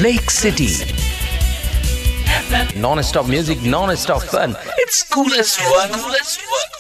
Lake City. Non-stop music, non-stop fun. It's cool as one.